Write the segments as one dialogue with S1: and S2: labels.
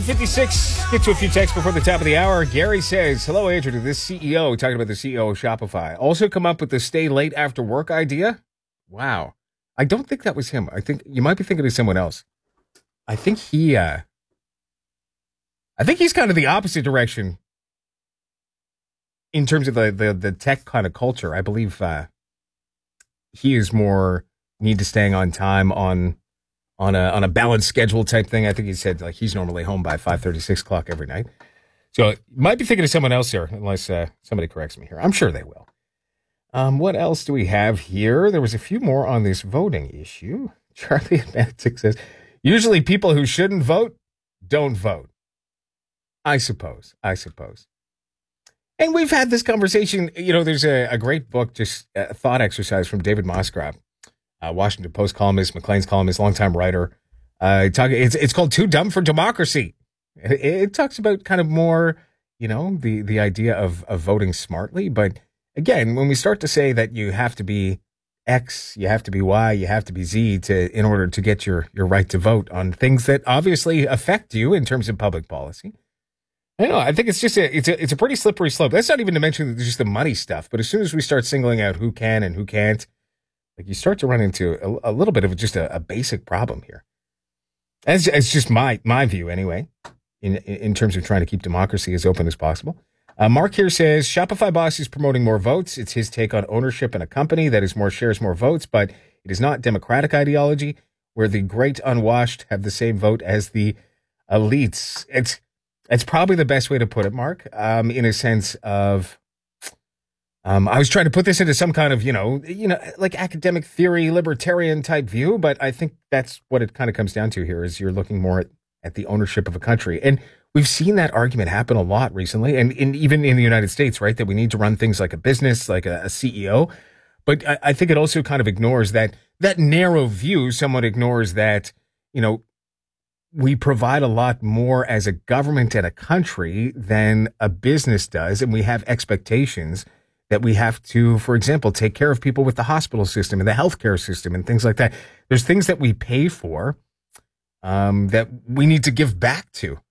S1: 9:56. Get to a few texts before the top of the hour. Gary says, hello, Andrew, to this CEO, talking about the CEO of Shopify. Also come up with the stay late after work idea? Wow. I don't think that was him. I think you might be thinking of someone else. I think he's kind of the opposite direction in terms of the tech kind of culture. I believe he is more need to staying on time on a balanced schedule type thing. I think he said like he's normally home by 5:30, 6 o'clock every night. So might be thinking of someone else here, unless somebody corrects me here. I'm sure they will. What else do we have here? There was a few more on this voting issue. Charlie Atlantic says, usually people who shouldn't vote don't vote. I suppose. And we've had this conversation. You know, there's a great book, just a thought exercise from David Moscrop, Washington Post columnist, Maclean's columnist, longtime writer. It's called Too Dumb for Democracy. It talks about kind of more, you know, the idea of voting smartly. But again, when we start to say that you have to be X, you have to be Y, you have to be Z in order to get your right to vote on things that obviously affect you in terms of public policy. I don't know. I think it's just it's a pretty slippery slope. That's not even to mention just the money stuff. But as soon as we start singling out who can and who can't, like you start to run into a little bit of just a basic problem here. It's just my view anyway, in terms of trying to keep democracy as open as possible. Mark here says, Shopify boss is promoting more votes. It's his take on ownership in a company that is more shares, more votes, but it is not democratic ideology where the great unwashed have the same vote as the elites. It's probably the best way to put it, Mark, in a sense of, I was trying to put this into some kind of, you know, like academic theory, libertarian type view, but I think that's what it kind of comes down to here is you're looking more at the ownership of a country. And we've seen that argument happen a lot recently, and even in the United States, right, that we need to run things like a business, like a CEO. But I think it also kind of ignores that narrow view. Someone ignores that, you know, we provide a lot more as a government and a country than a business does. And we have expectations that we have to, for example, take care of people with the hospital system and the healthcare system and things like that. There's things that we pay for that we need to give back to.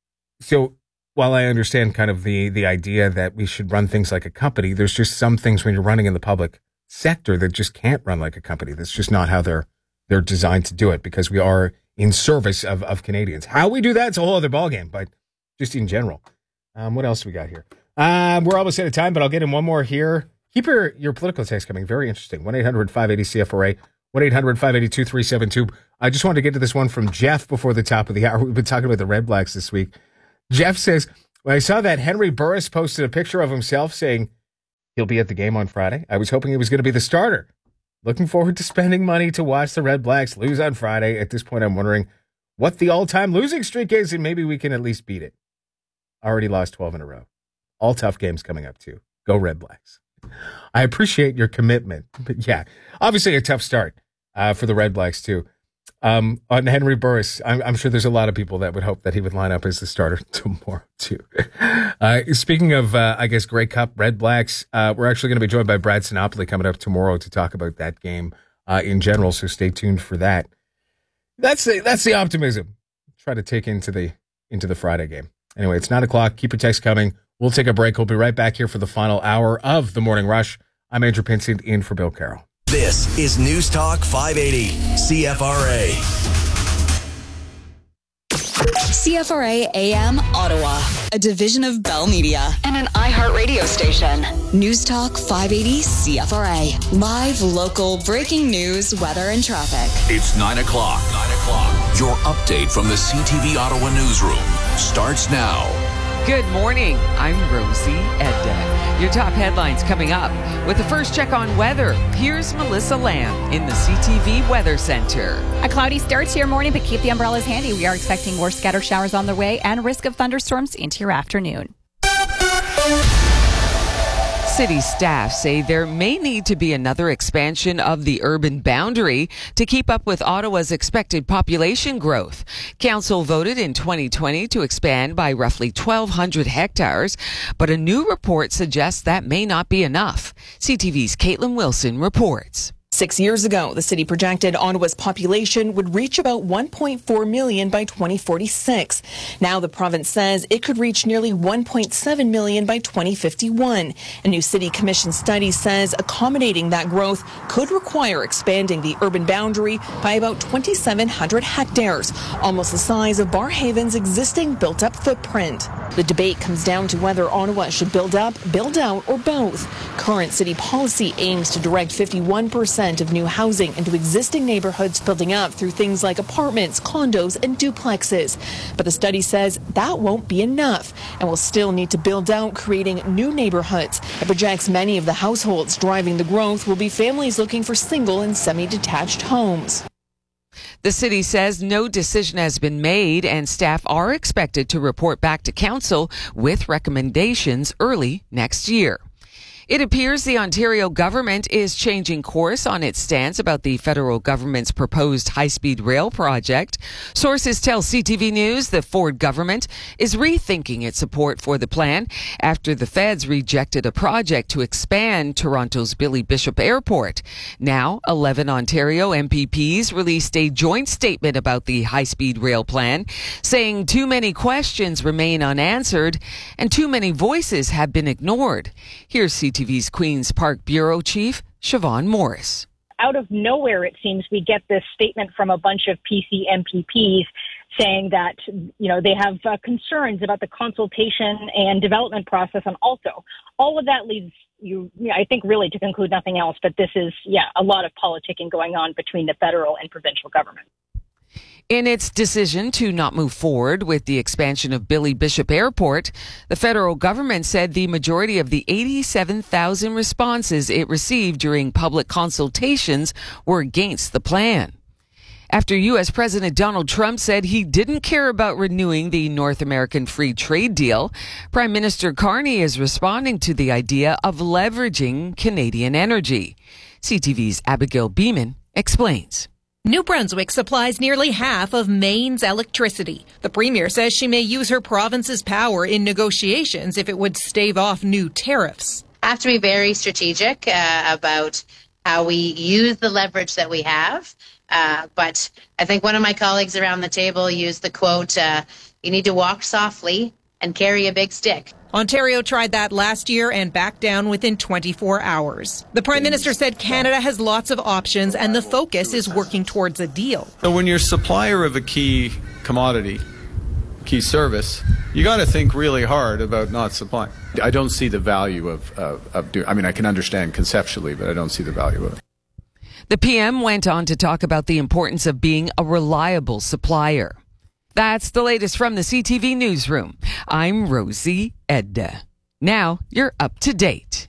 S1: So while I understand kind of the idea that we should run things like a company, there's just some things when you're running in the public sector that just can't run like a company. That's just not how they're designed to do it, because we are in service of Canadians. How we do that's a whole other ballgame, but just in general. What else we got here? We're almost out of time, but I'll get in one more here. Keep your political text coming. Very interesting. 1-800-580-CFRA, 1-800-582-372. I just wanted to get to this one from Jeff before the top of the hour. We've been talking about the Red Blacks this week. Jeff says, when I saw that Henry Burris posted a picture of himself saying he'll be at the game on Friday, I was hoping he was going to be the starter. Looking forward to spending money to watch the Red Blacks lose on Friday. At this point, I'm wondering what the all-time losing streak is, and maybe we can at least beat it. Already lost 12 in a row. All tough games coming up, too. Go Red Blacks. I appreciate your commitment. But yeah, obviously a tough start for the Red Blacks, too. On Henry Burris, I'm sure there's a lot of people that would hope that he would line up as the starter tomorrow, too. Speaking of, I guess, Grey Cup, Red Blacks, we're actually going to be joined by Brad Sinopoli coming up tomorrow to talk about that game in general, so stay tuned for that. That's the optimism. Try to take into the Friday game. Anyway, it's 9 o'clock. Keep your texts coming. We'll take a break. We'll be right back here for the final hour of the Morning Rush. I'm Andrew Pinsent in for Bill Carroll.
S2: This is News Talk 580, CFRA.
S3: CFRA AM Ottawa, a division of Bell Media and an iHeartRadio station. News Talk 580 CFRA. Live, local, breaking news, weather, and traffic.
S2: It's 9 o'clock. Your update from the CTV Ottawa newsroom starts now.
S4: Good morning. I'm Rosie Edda. Your top headlines coming up. With the first check on weather, here's Melissa Lamb in the CTV Weather Center.
S5: A cloudy start to your morning, but keep the umbrellas handy. We are expecting more scattered showers on the way and risk of thunderstorms into your afternoon.
S4: City staff say there may need to be another expansion of the urban boundary to keep up with Ottawa's expected population growth. Council voted in 2020 to expand by roughly 1,200 hectares, but a new report suggests that may not be enough. CTV's Caitlin Wilson reports.
S6: 6 years ago, the city projected Ottawa's population would reach about 1.4 million by 2046. Now the province says it could reach nearly 1.7 million by 2051. A new city commission study says accommodating that growth could require expanding the urban boundary by about 2,700 hectares, almost the size of Barrhaven's existing built-up footprint. The debate comes down to whether Ottawa should build up, build out, or both. Current city policy aims to direct 51% of new housing into existing neighborhoods building up through things like apartments, condos, and duplexes. But the study says that won't be enough and will still need to build out, creating new neighborhoods. It projects many of the households driving the growth will be families looking for single and semi-detached homes.
S4: The city says no decision has been made and staff are expected to report back to council with recommendations early next year. It appears the Ontario government is changing course on its stance about the federal government's proposed high-speed rail project. Sources tell CTV News the Ford government is rethinking its support for the plan after the feds rejected a project to expand Toronto's Billy Bishop Airport. Now, 11 Ontario MPPs released a joint statement about the high-speed rail plan, saying too many questions remain unanswered and too many voices have been ignored. Here's CTV's Queen's Park Bureau Chief, Siobhan Morris.
S7: Out of nowhere, it seems, we get this statement from a bunch of PC MPPs saying that, they have concerns about the consultation and development process on Alto. All of that leads you, I think, really to conclude nothing else. But this is, a lot of politicking going on between the federal and provincial government.
S4: In its decision to not move forward with the expansion of Billy Bishop Airport, the federal government said the majority of the 87,000 responses it received during public consultations were against the plan. After U.S. President Donald Trump said he didn't care about renewing the North American Free Trade Deal, Prime Minister Carney is responding to the idea of leveraging Canadian energy. CTV's Abigail Beeman explains.
S8: New Brunswick supplies nearly half of Maine's electricity. The Premier says she may use her province's power in negotiations if it would stave off new tariffs.
S9: Have to be very strategic about how we use the leverage that we have. But I think one of my colleagues around the table used the quote, you need to walk softly and carry a big stick.
S8: Ontario tried that last year and backed down within 24 hours. The Prime Minister said Canada has lots of options and the focus is working towards a deal.
S10: So when you're supplier of a key commodity, key service, you got to think really hard about not supplying. I don't see the value of doing. I mean, I can understand conceptually, but I don't see the value of it.
S4: The PM went on to talk about the importance of being a reliable supplier. That's the latest from the CTV Newsroom. I'm Rosie Edda. Now you're up to date.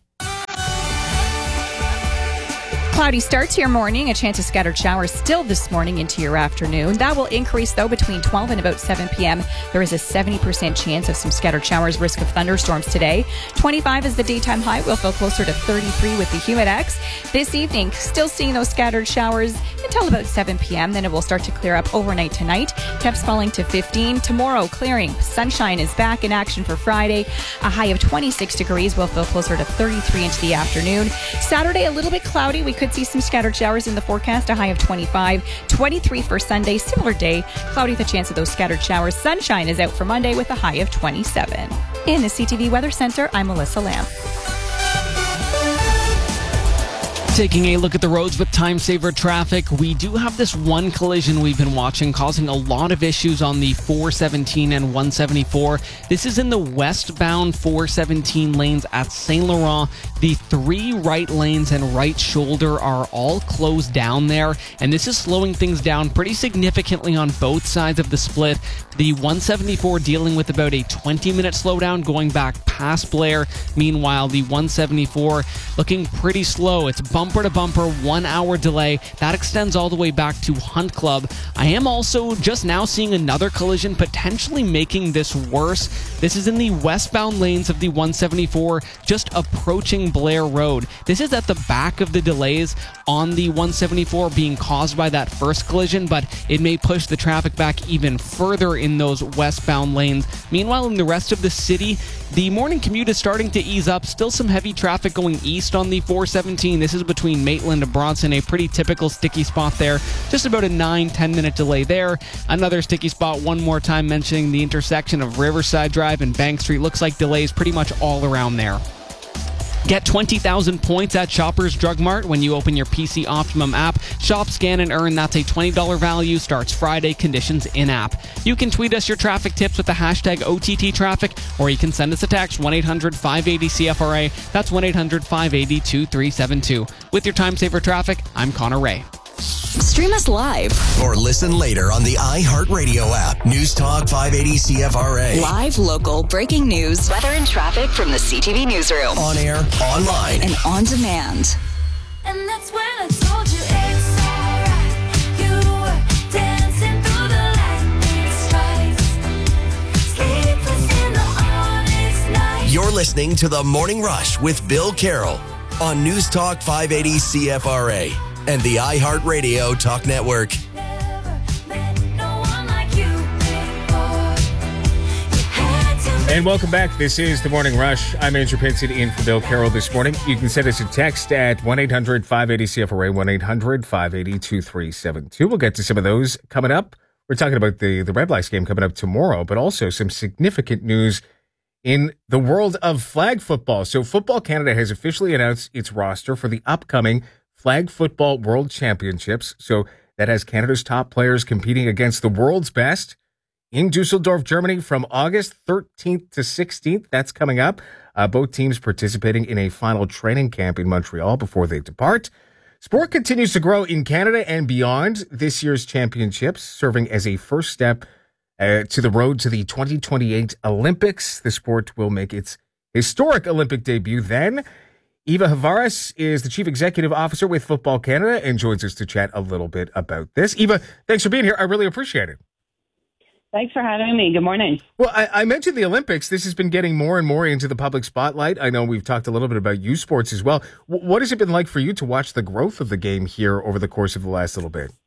S5: Cloudy start to your morning. A chance of scattered showers still this morning into your afternoon. That will increase, though, between 12 and about 7 p.m. There is a 70% chance of some scattered showers, risk of thunderstorms today. 25 is the daytime high. We'll feel closer to 33 with the Humidex. This evening, still seeing those scattered showers until about 7 p.m. Then it will start to clear up overnight tonight. Temps falling to 15. Tomorrow, clearing. Sunshine is back in action for Friday. A high of 26 degrees. We'll feel closer to 33 into the afternoon. Saturday, a little bit cloudy. We could see some scattered showers in the forecast, a high of 25, 23 for Sunday, similar day, cloudy with a chance of those scattered showers. Sunshine is out for Monday with a high of 27. In the CTV Weather Center, I'm Melissa Lamb.
S11: Taking a look at the roads with time saver traffic, we do have this one collision we've been watching causing a lot of issues on the 417 and 174. This is in the westbound 417 lanes at St. Laurent. The 3 right lanes and right shoulder are all closed down there, and this is slowing things down pretty significantly on both sides of the split. The 174 dealing with about a 20-minute slowdown going back past Blair. Meanwhile, the 174 looking pretty slow. It's bumper to bumper, 1 hour delay. That extends all the way back to Hunt Club. I am also just now seeing another collision potentially making this worse. This is in the westbound lanes of the 174, just approaching Blair Road. This is at the back of the delays on the 174 being caused by that first collision, but it may push the traffic back even further in those westbound lanes. Meanwhile, in the rest of the city, the morning commute is starting to ease up. Still some heavy traffic going east on the 417. This is between between Maitland and Bronson, a pretty typical sticky spot there. Just about a 9-10 minute delay there. Another sticky spot, one more time mentioning the intersection of Riverside Drive and Bank Street. Looks like delays pretty much all around there. Get 20,000 points at Shoppers Drug Mart when you open your PC Optimum app. Shop, scan, and earn. That's a $20 value. Starts Friday. Conditions in-app. You can tweet us your traffic tips with the hashtag OTTTraffic, or you can send us a text, 1-800-580-CFRA. That's 1-800-580-2372. With your Time Saver Traffic, I'm Connor Ray.
S3: Stream us live
S12: or listen later on the iHeartRadio app. News Talk 580 CFRA.
S3: Live, local, breaking news, weather and traffic from the CTV newsroom.
S12: On air, online,
S3: and on demand.
S13: And that's when I told you it's alright. You were dancing through the lightning strikes. Sleepless in the honest night.
S12: You're listening to The Morning Rush with Bill Carroll on News Talk 580 CFRA. And the iHeartRadio Talk Network.
S1: And welcome back. This is The Morning Rush. I'm Andrew Pinson in for Bill Carroll this morning. You can send us a text at 1-800-580-CFRA, 1-800-580-2372. We'll get to some of those coming up. We're talking about the Red Blacks game coming up tomorrow, but also some significant news in the world of flag football. So Football Canada has officially announced its roster for the upcoming Flag Football World Championships. So that has Canada's top players competing against the world's best in Dusseldorf, Germany from August 13th to 16th. That's coming up. Both teams participating in a final training camp in Montreal before they depart. Sport continues to grow in Canada and beyond this year's championships, serving as a first step to the road to the 2028 Olympics. The sport will make its historic Olympic debut then. Eva Havaris is the Chief Executive Officer with Football Canada and joins us to chat a little bit about this. Eva, thanks for being here. I really appreciate it.
S14: Thanks for having me. Good morning.
S1: Well, I mentioned the Olympics. This has been getting more and more into the public spotlight. I know we've talked a little bit about youth sports as well. What has it been like for you to watch the growth of the game here over the course of the last little bit?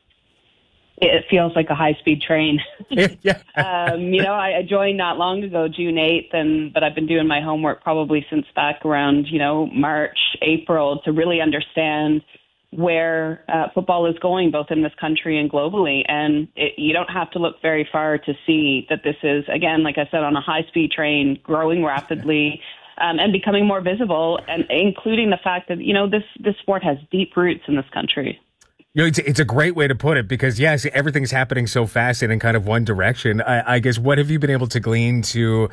S14: It feels like a high-speed train.
S1: Yeah.
S14: I joined not long ago, June 8th, but I've been doing my homework probably since back around, March, April, to really understand where football is going, both in this country and globally. And you don't have to look very far to see that this is, again, like I said, on a high-speed train, growing rapidly and becoming more visible, and including the fact that, this sport has deep roots in this country.
S1: It's a great way to put it because, yes, everything's happening so fast and in kind of one direction. I guess, what have you been able to glean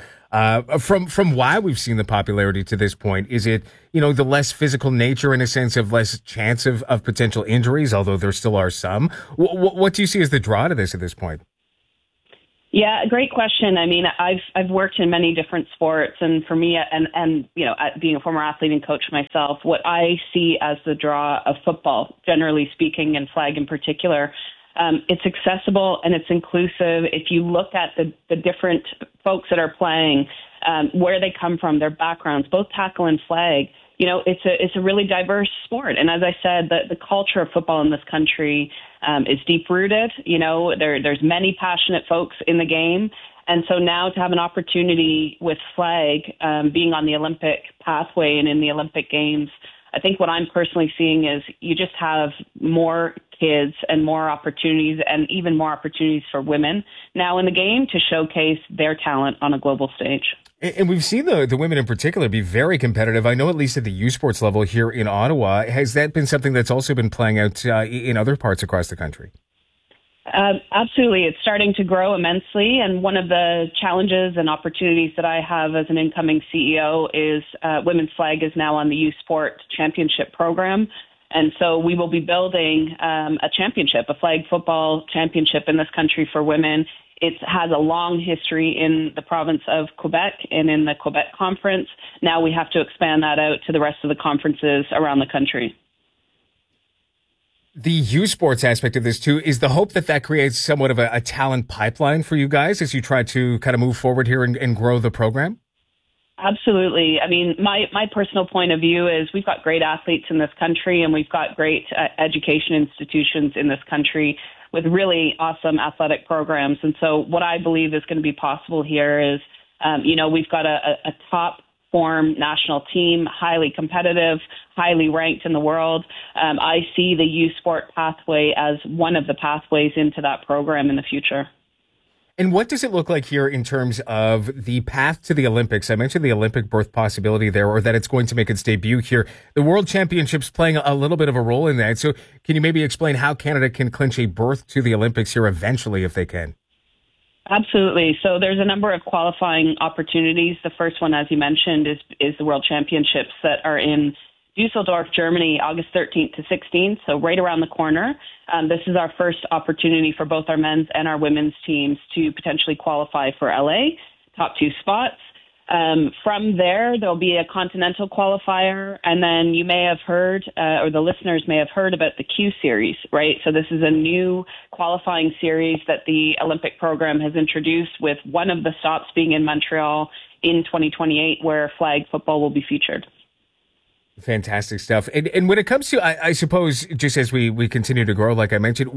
S1: from why we've seen the popularity to this point? Is it, the less physical nature in a sense of less chance of potential injuries, although there still are some? What do you see as the draw to this at this point?
S14: Yeah, great question. I mean, I've worked in many different sports, and for me, and being a former athlete and coach myself, what I see as the draw of football, generally speaking, and flag in particular, it's accessible and it's inclusive. If you look at the different folks that are playing, where they come from, their backgrounds, both tackle and flag, it's a really diverse sport. And as I said, the culture of football in this country is deep-rooted. There's many passionate folks in the game. And so now to have an opportunity with flag being on the Olympic pathway and in the Olympic Games, I think what I'm personally seeing is you just have more kids and more opportunities, and even more opportunities for women now in the game to showcase their talent on a global stage.
S1: And we've seen the women in particular be very competitive. I know at least at the youth sports level here in Ottawa. Has that been something that's also been playing out in other parts across the country?
S14: Absolutely. It's starting to grow immensely. And one of the challenges and opportunities that I have as an incoming CEO is women's flag is now on the youth sport championship program. And so we will be building a championship, a flag football championship in this country for women. It has a long history in the province of Quebec and in the Quebec Conference. Now we have to expand that out to the rest of the conferences around the country.
S1: The youth sports aspect of this, too, is the hope that creates somewhat of a talent pipeline for you guys as you try to kind of move forward here and grow the program?
S14: Absolutely. I mean, my personal point of view is we've got great athletes in this country, and we've got great education institutions in this country with really awesome athletic programs. And so what I believe is going to be possible here is, we've got a top form national team, highly competitive, highly ranked in the world. I see the youth sport pathway as one of the pathways into that program in the future.
S1: And what does it look like here in terms of the path to the Olympics? I mentioned the Olympic berth possibility there, or that it's going to make its debut here. The World Championships playing a little bit of a role in that. So can you maybe explain how Canada can clinch a berth to the Olympics here eventually if they can?
S14: Absolutely. So there's a number of qualifying opportunities. The first one, as you mentioned, is the World Championships that are in Dusseldorf, Germany, August 13th to 16th, so right around the corner. This is our first opportunity for both our men's and our women's teams to potentially qualify for LA, top 2 spots. From there, there'll be a continental qualifier, and then you may have heard, or the listeners may have heard about the Q Series, right? So this is a new qualifying series that the Olympic program has introduced, with one of the stops being in Montreal in 2028, where flag football will be featured.
S1: Fantastic stuff. And when it comes to, I suppose, just as we continue to grow, like I mentioned,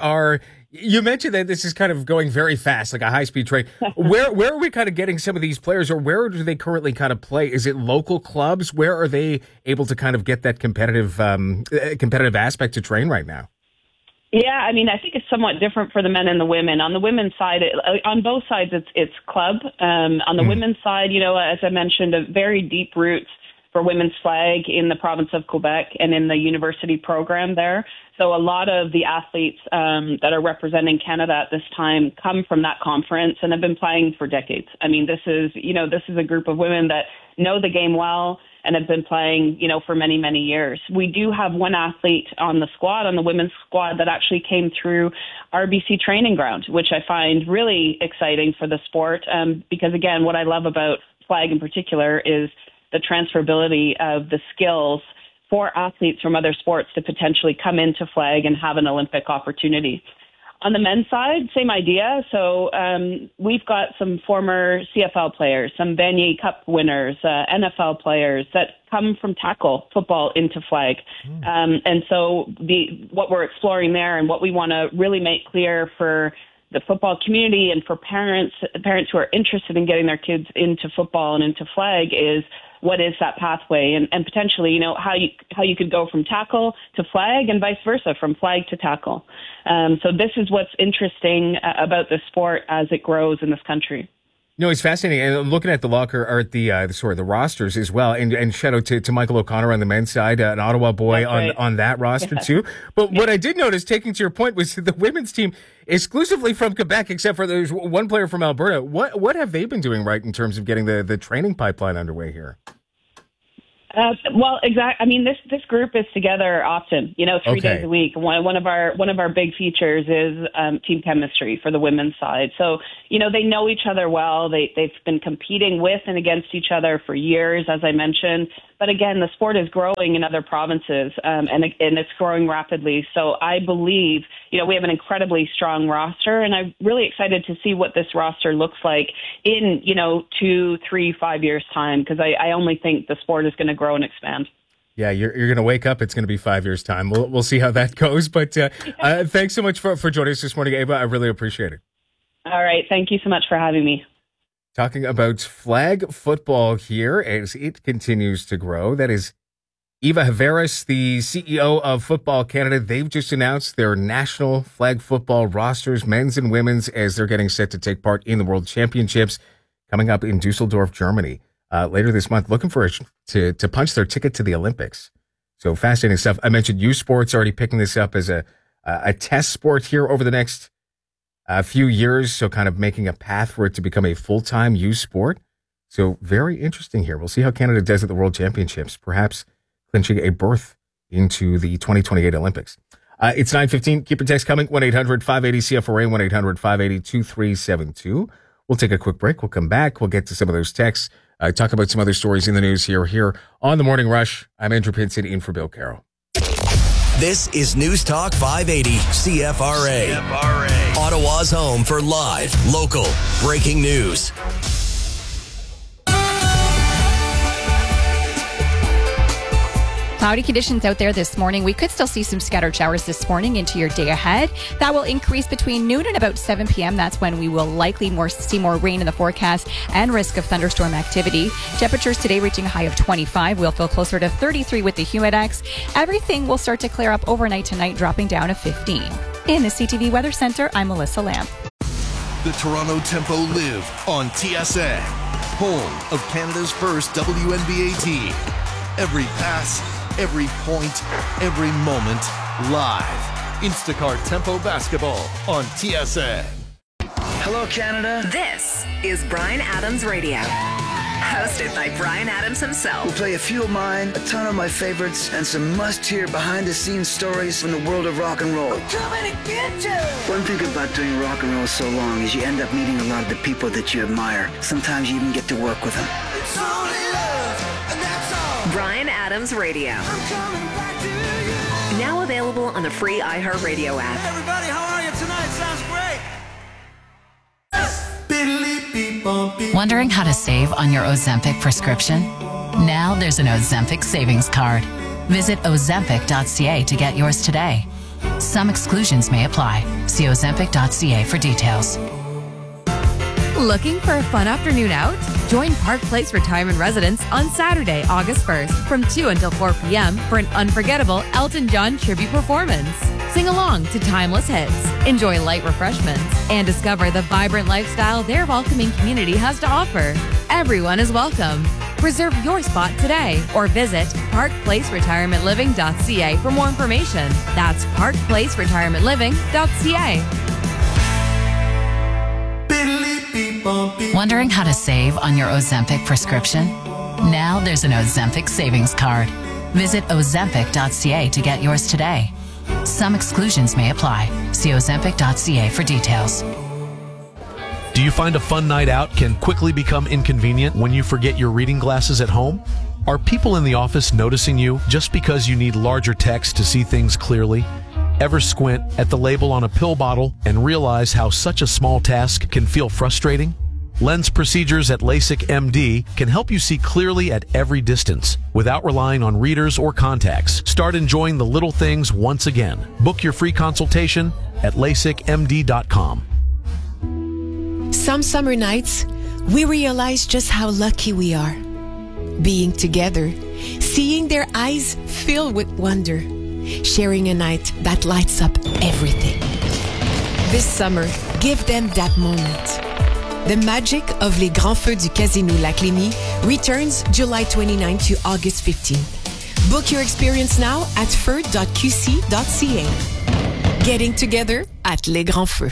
S1: you mentioned that this is kind of going very fast, like a high-speed train. Where are we kind of getting some of these players, or where do they currently kind of play? Is it local clubs? Where are they able to kind of get that competitive aspect to train right now?
S14: Yeah, I mean, I think it's somewhat different for the men and the women. On the women's side, on both sides, it's club. On the women's side, as I mentioned, a very deep roots for women's flag in the province of Quebec and in the university program there. So a lot of the athletes that are representing Canada at this time come from that conference and have been playing for decades. I mean, this is a group of women that know the game well and have been playing, for many, many years. We do have one athlete on the women's squad, that actually came through RBC Training Ground, which I find really exciting for the sport. Because again, what I love about flag in particular is the transferability of the skills for athletes from other sports to potentially come into flag and have an Olympic opportunity. On the men's side, same idea. So we've got some former CFL players, some Vanier Cup winners, NFL players that come from tackle football into flag. And so what we're exploring there, and what we want to really make clear for the football community and for parents who are interested in getting their kids into football and into flag, is what is that pathway, and potentially, how you could go from tackle to flag and vice versa, from flag to tackle. So this is what's interesting about the sport as it grows in this country.
S1: No, it's fascinating. And looking at the the rosters as well. And shout out to Michael O'Connor on the men's side, an Ottawa boy on that roster too. But what I did notice, taking to your point, was the women's team exclusively from Quebec, except for there's one player from Alberta. What have they been doing right in terms of getting the training pipeline underway here?
S14: Well, exactly. I mean, this group is together often, 3 days a week. One of our big features is team chemistry for the women's side. So, they know each other well. They've been competing with and against each other for years, as I mentioned. But again, the sport is growing in other provinces, and it's growing rapidly. So I believe, we have an incredibly strong roster, and I'm really excited to see what this roster looks like in, 2, 3, 5 years' time, because I only think the sport is going to grow and expand.
S1: Yeah, you're going to wake up. It's going to be 5 years' time. We'll see how that goes. But thanks so much for joining us this morning, Ava. I really appreciate it.
S14: All right. Thank you so much for having me.
S1: Talking about flag football here as it continues to grow. That is Eva Haveris, the CEO of Football Canada. They've just announced their national flag football rosters, men's and women's, as they're getting set to take part in the World Championships coming up in Dusseldorf, Germany, later this month, looking for to punch their ticket to the Olympics. So fascinating stuff. I mentioned youth sports already picking this up as a test sport here over the next few years, so kind of making a path for it to become a full-time youth sport. So very interesting here. We'll see how Canada does at the World Championships, perhaps clinching a berth into the 2028 Olympics. It's 9:15. Keep your text coming. 1-800-580-CFRA, 1-800-580-2372. We'll take a quick break. We'll come back. We'll get to some of those texts, talk about some other stories in the news here on The Morning Rush. I'm Andrew Pinson, in for Bill Carroll.
S12: This is News Talk 580 CFRA. Ottawa's home for live, local, breaking news.
S5: Cloudy conditions out there this morning. We could still see some scattered showers this morning into your day ahead. That will increase between noon and about 7 p.m. That's when we will likely see more rain in the forecast and risk of thunderstorm activity. Temperatures today reaching a high of 25. We'll feel closer to 33 with the Humidex. Everything will start to clear up overnight tonight, dropping down to 15. In the CTV Weather Center, I'm Melissa Lamb.
S15: The Toronto Tempo live on TSN, home of Canada's first WNBA team. Every pass, every point, every moment, live. Instacart Tempo Basketball on TSN.
S16: Hello, Canada.
S17: This is Bryan Adams Radio. Hosted by Bryan Adams himself.
S16: We'll play a few of mine, a ton of my favorites, and some must-hear behind-the-scenes stories from the world of rock and roll.
S17: I'm coming to get you!
S16: One thing about doing rock and roll so long is you end up meeting a lot of the people that you admire. Sometimes you even get to work with them.
S17: It's only love, and that's all. Bryan Adams Radio. I'm coming back to you. Now available on the free iHeartRadio app.
S18: Hey everybody, how are you tonight? Sounds great.
S19: Wondering how to save on your Ozempic prescription? Now there's an Ozempic savings card. Visit Ozempic.ca to get yours today. Some exclusions may apply. See Ozempic.ca for details.
S20: Looking for a fun afternoon out? Join Park Place Retirement Residence on Saturday, August 1st from 2 until 4 p.m. for an unforgettable Elton John tribute performance. Sing along to timeless hits, enjoy light refreshments, and discover the vibrant lifestyle their welcoming community has to offer. Everyone is welcome. Reserve your spot today or visit parkplaceretirementliving.ca for more information. That's parkplaceretirementliving.ca.
S19: Wondering how to save on your Ozempic prescription? Now there's an Ozempic savings card. Visit Ozempic.ca to get yours today. Some exclusions may apply. See Ozempic.ca for details.
S21: Do you find a fun night out can quickly become inconvenient when you forget your reading glasses at home? Are people in the office noticing you just because you need larger text to see things clearly? Ever squint at the label on a pill bottle and realize how such a small task can feel frustrating? Lens procedures at LASIK MD can help you see clearly at every distance without relying on readers or contacts. Start enjoying the little things once again. Book your free consultation at LASIKMD.com.
S22: Some summer nights, we realize just how lucky we are. Being together, seeing their eyes filled with wonder, sharing a night that lights up everything. This summer, give them that moment. The magic of Les Grands Feux du Casino Lac Lémy returns July 29 to August 15. Book your experience now at feu.qc.ca. Getting together at Les Grands Feux.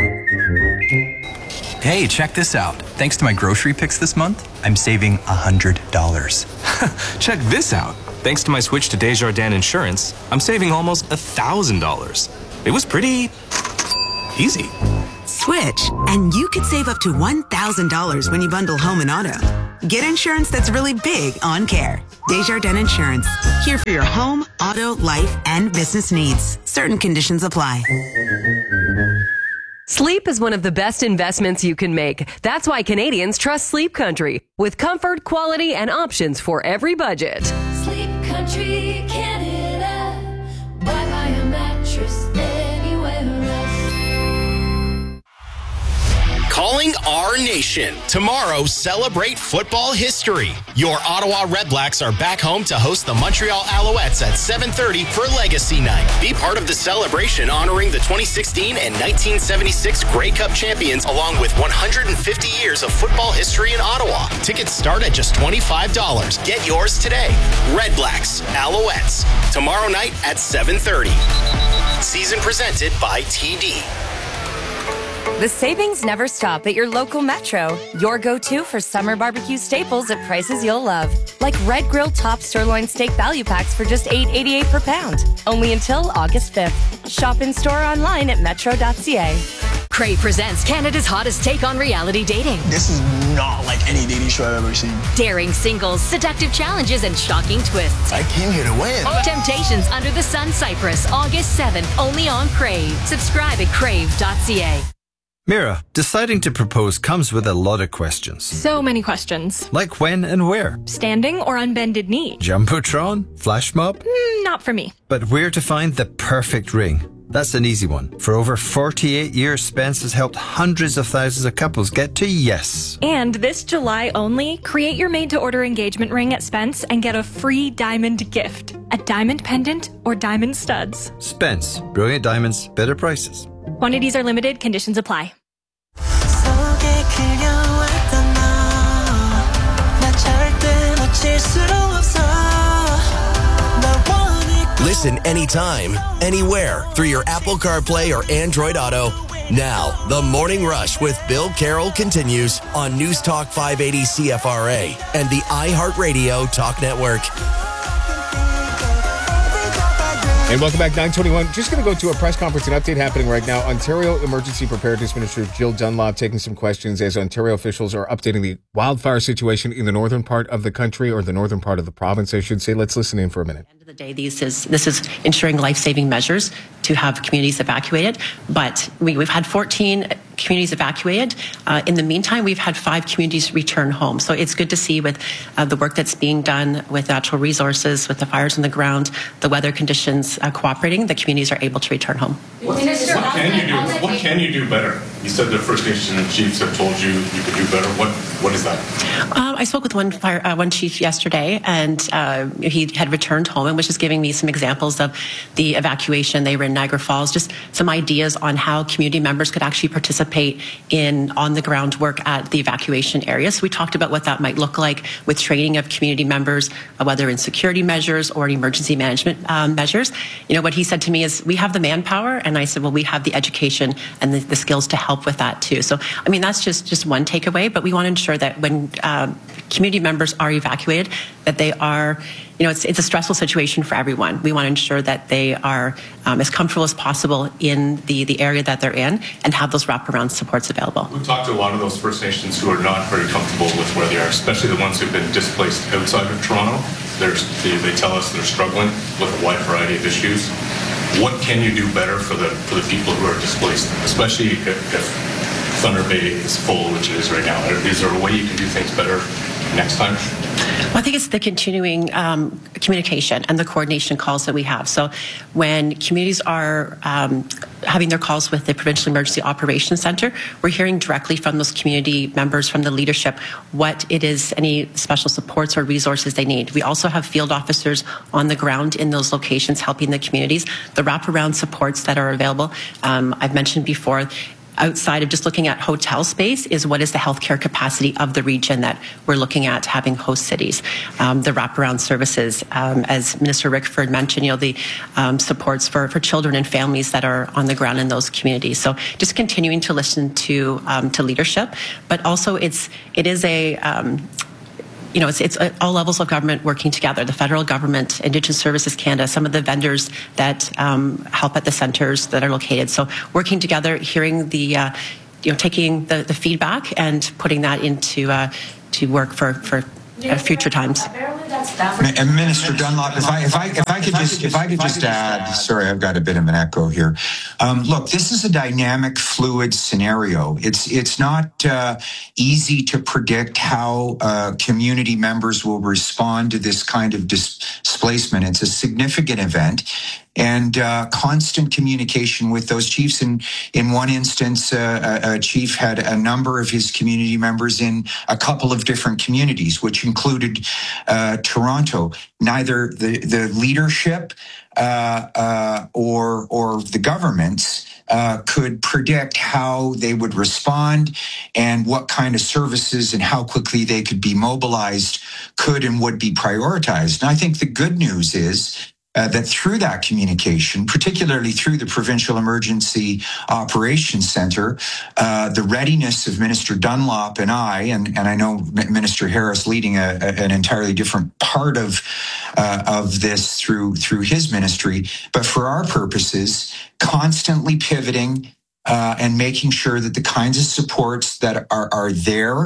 S23: Hey, check this out. Thanks to my grocery picks this month, I'm saving $100.
S24: Check this out. Thanks to my switch to Desjardins Insurance, I'm saving almost $1,000. It was pretty easy.
S25: Switch, and you could save up to $1,000 when you bundle home and auto. Get insurance that's really big on care. Desjardins Insurance. Here for your home, auto, life, and business needs. Certain conditions apply.
S26: Sleep is one of the best investments you can make. That's why Canadians trust Sleep Country, with comfort, quality, and options for every budget.
S13: Sleep Country, Canada. Why buy a mattress anywhere else?
S27: Calling our nation. Tomorrow, celebrate football history. Your Ottawa Redblacks are back home to host the Montreal Alouettes at 7:30 for Legacy Night. Be part of the celebration honoring the 2016 and 1976 Grey Cup champions, along with 150 years of football history in Ottawa. Tickets start at just $25. Get yours today. Redblacks, Alouettes. Tomorrow night at 7:30. Season presented by TD.
S28: The savings never stop at your local Metro. Your go-to for summer barbecue staples at prices you'll love. Like Red Grill Top Sirloin Steak Value Packs for just $8.88 per pound. Only until August 5th. Shop in-store or online at metro.ca.
S29: Crave presents Canada's hottest take on reality dating.
S30: This is not like any dating show I've ever seen.
S29: Daring singles, seductive challenges, and shocking twists.
S30: I came here to win.
S29: Temptations Under the Sun Cyprus, August 7th, only on Crave. Subscribe at crave.ca.
S2: Mira, deciding to propose comes with a lot of questions.
S3: So many questions.
S2: Like when and where?
S3: Standing or on bended knee?
S2: Jumbotron? Flash mob?
S3: Not for me.
S2: But where to find the perfect ring? That's an easy one. For over 48 years, Spence has helped hundreds of thousands of couples get to yes.
S3: And this July only, create your made-to-order engagement ring at Spence and get a free diamond gift. A diamond pendant or diamond studs.
S2: Spence. Brilliant diamonds, better prices.
S3: Quantities are limited, conditions apply.
S12: Listen anytime, anywhere through your Apple CarPlay or Android Auto. Now, the Morning Rush with Bill Carroll continues on News Talk 580 CFRA and the iHeartRadio Talk Network.
S1: And welcome back, 9:21. Just going to go to a press conference, an update happening right now. Ontario Emergency Preparedness Minister Jill Dunlop taking some questions as Ontario officials are updating the wildfire situation in the northern part of the country, or the northern part of the province, I should say. Let's listen in for a minute.
S4: End of the day, this is ensuring life-saving measures to have communities evacuated. But we've had 14 communities evacuated. In the meantime, we've had 5 communities return home. So it's good to see with the work that's being done with natural resources, with the fires on the ground, the weather conditions cooperating, the communities are able to return home.
S6: What can you do better? You said the First Nation chiefs have told you could do better. What is that?
S4: I spoke with one chief yesterday, and he had returned home and was just giving me some examples of the evacuation. They were in Niagara Falls, just some ideas on how community members could actually participate in on-the-ground work at the evacuation area. So we talked about what that might look like with training of community members, whether in security measures or emergency management measures. You know, what he said to me is, we have the manpower, and I said, well, we have the education and the skills to help with that too. So, I mean, that's just one takeaway, but we want to ensure that when community members are evacuated, that they are, you know, it's a stressful situation for everyone. We want to ensure that they are as comfortable as possible in the area that they're in and have those wraparound supports available.
S6: We've talked to a lot of those First Nations who are not very comfortable with where they are, especially the ones who've been displaced outside of Toronto. They tell us they're struggling with a wide variety of issues. What can you do better for the people who are displaced, especially if Thunder Bay is full, which it is right now? Is there a way you can do things better next time?
S4: Well, I think it's the continuing communication and the coordination calls that we have. So when communities are having their calls with the Provincial Emergency Operations Centre, we're hearing directly from those community members, from the leadership, what it is, any special supports or resources they need. We also have field officers on the ground in those locations helping the communities. The wraparound supports that are available, I've mentioned before, outside of just looking at hotel space, is what is the healthcare capacity of the region that we're looking at having host cities. The wraparound services, as Minister Rickford mentioned, you know, the supports for children and families that are on the ground in those communities. So just continuing to listen to leadership, but also it is a you know, it's all levels of government working together. The federal government, Indigenous Services Canada, some of the vendors that help at the centres that are located. So working together, hearing the, taking the feedback and putting that into to work for future times.
S7: And Minister Dunlop, if I could just add, sorry, I've got a bit of an echo here. Look, this is a dynamic, fluid scenario. It's not easy to predict how community members will respond to this kind of displacement. It's a significant event. And constant communication with those chiefs. In one instance, a chief had a number of his community members in a couple of different communities, which included Toronto. Neither the leadership or the governments could predict how they would respond and what kind of services and how quickly they could be mobilized could and would be prioritized. And I think the good news is that through that communication, particularly through the Provincial Emergency Operations Centre, the readiness of Minister Dunlop and I know Minister Harris leading an entirely different part of this through his ministry, but for our purposes, constantly pivoting and making sure that the kinds of supports that are there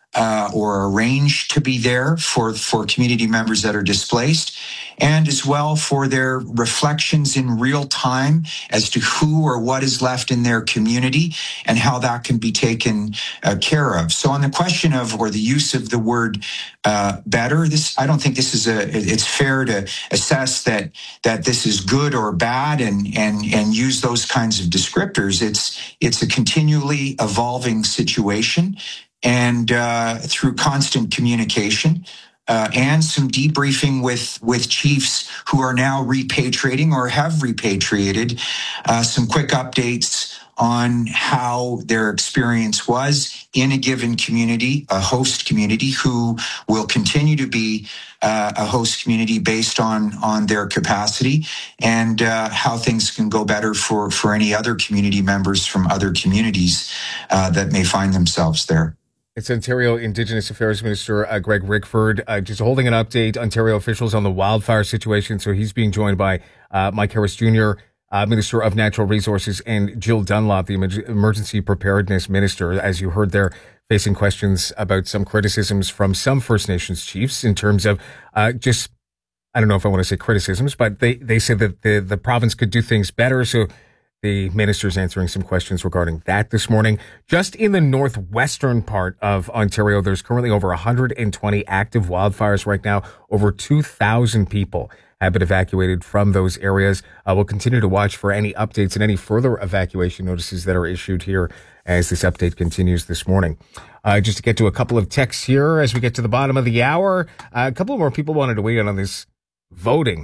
S7: or arranged to be there for community members that are displaced, and as well for their reflections in real time as to who or what is left in their community and how that can be taken care of. So on the question of, or the use of the word better, I don't think this is it's fair to assess that this is good or bad and use those kinds of descriptors. It's a continually evolving situation, and through constant communication and some debriefing with chiefs who are now repatriating or have repatriated, some quick updates on how their experience was in a given community, a host community, who will continue to be a host community based on their capacity, and how things can go better for any other community members from other communities that may find themselves there.
S1: It's Ontario Indigenous Affairs Minister Greg Rickford just holding an update, Ontario officials, on the wildfire situation. So he's being joined by Mike Harris Jr., Minister of Natural Resources, and Jill Dunlop, the Emergency Preparedness Minister, as you heard there, facing questions about some criticisms from some First Nations chiefs in terms of I don't know if I want to say criticisms, but they said that the province could do things better. So the minister's answering some questions regarding that this morning. Just in the northwestern part of Ontario, there's currently over 120 active wildfires right now. Over 2,000 people have been evacuated from those areas. We'll continue to watch for any updates and any further evacuation notices that are issued here as this update continues this morning. Just to get to a couple of texts here as we get to the bottom of the hour. A couple more people wanted to weigh in on this voting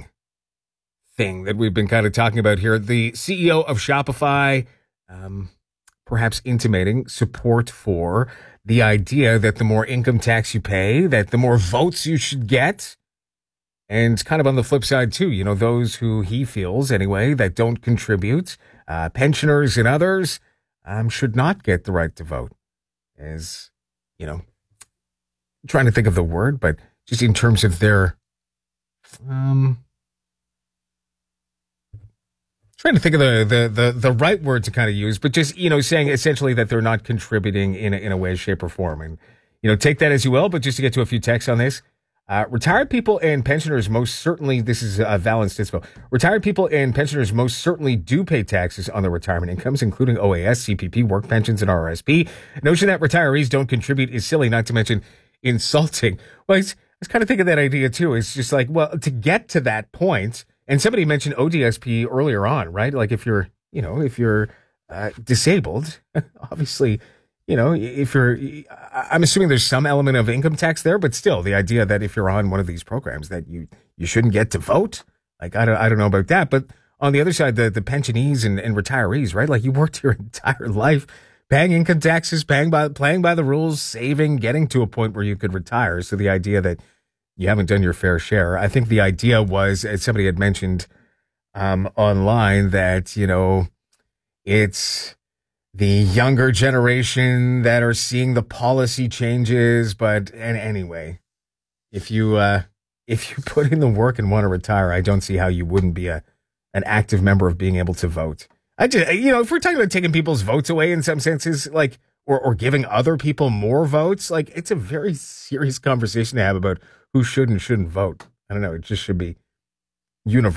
S1: thing that we've been kind of talking about here. The CEO of Shopify perhaps intimating support for the idea that the more income tax you pay, that the more votes you should get. And kind of on the flip side too, those who he feels anyway that don't contribute, pensioners and others, should not get the right to vote. As, trying to think of the word, but just in terms of their, trying to think of the right word to kind of use, but just, saying essentially that they're not contributing in a way, shape, or form. And, take that as you will, but just to get to a few texts on this. Retired people and pensioners most certainly, this is Valence Dispo, retired people and pensioners most certainly do pay taxes on their retirement incomes, including OAS, CPP, work pensions, and RRSP. Notion that retirees don't contribute is silly, not to mention insulting. Well, I was kind of thinking that idea too. It's just like, well, to get to that point, and somebody mentioned ODSP earlier on, right? Like if you're disabled, obviously, I'm assuming there's some element of income tax there, but still the idea that if you're on one of these programs that you shouldn't get to vote, like, I don't know about that. But on the other side, the pensionees and retirees, right? Like you worked your entire life paying income taxes, playing by the rules, saving, getting to a point where you could retire. So the idea that you haven't done your fair share. I think the idea was, as somebody had mentioned online, that, it's the younger generation that are seeing the policy changes. But anyway, if you put in the work and want to retire, I don't see how you wouldn't be an active member of being able to vote. I just, if we're talking about taking people's votes away in some senses, like, or giving other people more votes, like, it's a very serious conversation to have about who should and shouldn't vote. I don't know. It just should be universal.